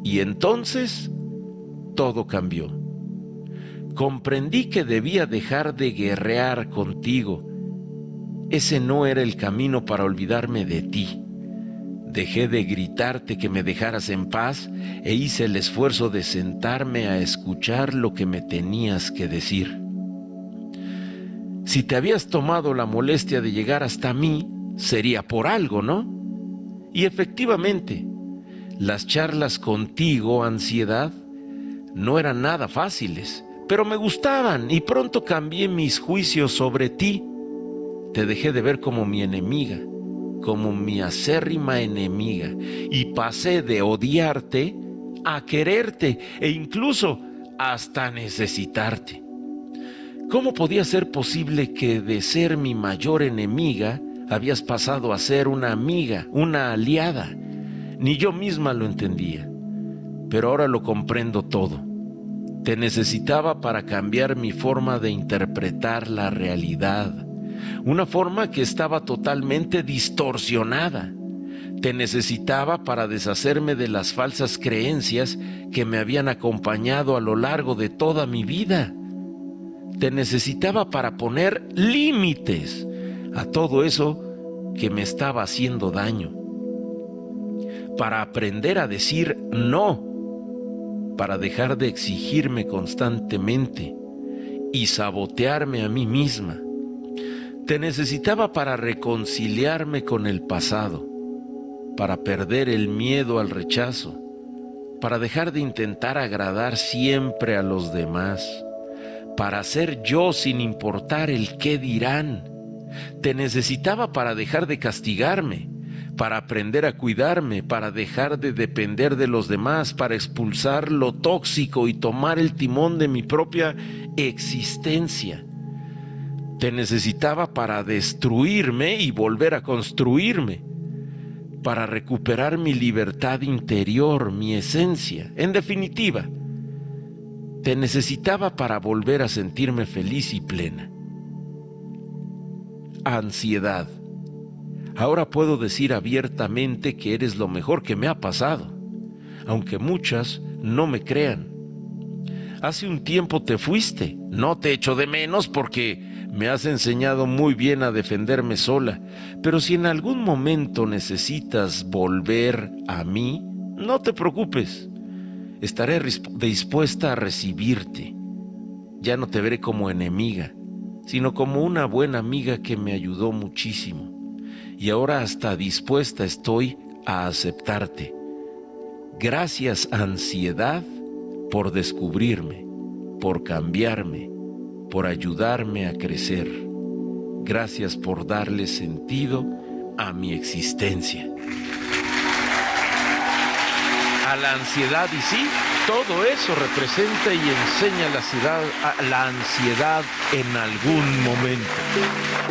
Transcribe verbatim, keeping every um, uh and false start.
Y entonces todo cambió. Comprendí que debía dejar de guerrear contigo. Ese no era el camino para olvidarme de ti. Dejé de gritarte que me dejaras en paz e hice el esfuerzo de sentarme a escuchar lo que me tenías que decir. Si te habías tomado la molestia de llegar hasta mí, sería por algo, ¿no? Y efectivamente, las charlas contigo, ansiedad, no eran nada fáciles, pero me gustaban y pronto cambié mis juicios sobre ti. Te dejé de ver como mi enemiga, como mi acérrima enemiga, y pasé de odiarte a quererte e incluso hasta necesitarte. ¿Cómo podía ser posible que de ser mi mayor enemiga habías pasado a ser una amiga, una aliada? Ni yo misma lo entendía, pero ahora lo comprendo todo. Te necesitaba para cambiar mi forma de interpretar la realidad, una forma que estaba totalmente distorsionada. Te necesitaba para deshacerme de las falsas creencias que me habían acompañado a lo largo de toda mi vida. Te necesitaba para poner límites a todo eso que me estaba haciendo daño, para aprender a decir no, para dejar de exigirme constantemente y sabotearme a mí misma. Te necesitaba para reconciliarme con el pasado, para perder el miedo al rechazo, para dejar de intentar agradar siempre a los demás, para ser yo sin importar el qué dirán. Te necesitaba para dejar de castigarme, para aprender a cuidarme, para dejar de depender de los demás, para expulsar lo tóxico y tomar el timón de mi propia existencia. Te necesitaba para destruirme y volver a construirme, para recuperar mi libertad interior, mi esencia. En definitiva, te necesitaba para volver a sentirme feliz y plena. Ansiedad. Ahora puedo decir abiertamente que eres lo mejor que me ha pasado, aunque muchas no me crean. Hace un tiempo te fuiste, no te echo de menos porque me has enseñado muy bien a defenderme sola, pero si en algún momento necesitas volver a mí, no te preocupes, estaré dispuesta a recibirte. Ya no te veré como enemiga, sino como una buena amiga que me ayudó muchísimo. Y ahora hasta dispuesta estoy a aceptarte. Gracias, ansiedad, por descubrirme, por cambiarme, por ayudarme a crecer. Gracias por darle sentido a mi existencia. A la ansiedad, y sí, todo eso representa y enseña la ansiedad, la ansiedad en algún momento.